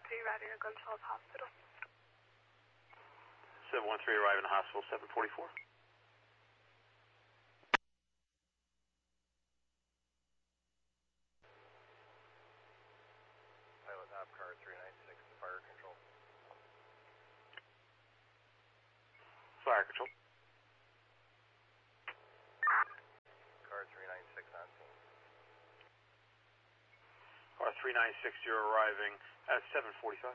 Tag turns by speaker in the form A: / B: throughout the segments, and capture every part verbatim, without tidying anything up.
A: three arriving at Gonzales Hospital.
B: seven one three arriving at hospital, seven forty-four.
C: Pilot Hop Car three nine six to fire control.
B: Fire control.
C: Car three nine six on scene.
B: Car three nine six zero arriving at seven forty-five.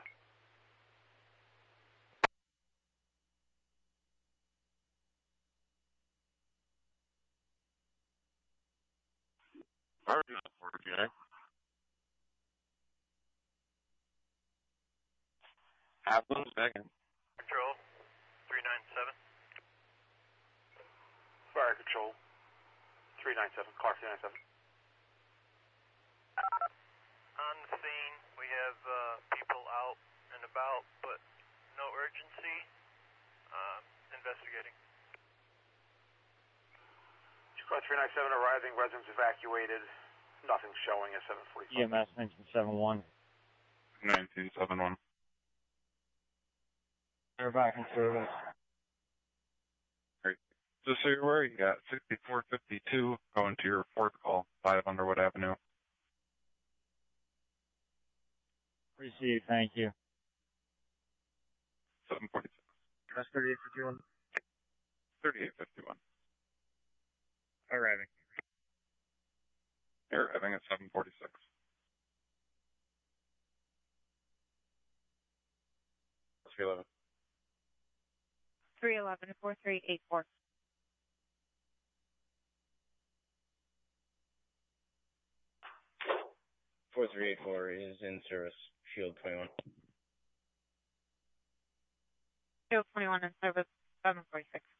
D: Fire for G A. Apple's second.
C: Control three nine seven.
B: Fire control. three nine seven. Car three nine seven.
C: On the scene, we have uh, people out and about, but no urgency. Uh, investigating.
B: Car three nine seven arriving, residents evacuated. Nothing showing at seven forty-five.
E: E M S nineteen seven one.
D: nineteen seven one.
E: They're back in service.
D: Great. Just so you're aware, you got sixty-four fifty-two going to your fourth call, five Underwood Avenue.
E: Received, thank you.
D: seven forty-six.
E: That's thirty-eight fifty-one.
D: thirty-eight fifty-one.
E: Arriving.
D: You're arriving at seven forty-six. three eleven.
F: three eleven, four three eight four.
G: four three eight four is in service, Shield twenty-one.
F: Shield twenty-one in service, seven forty-six.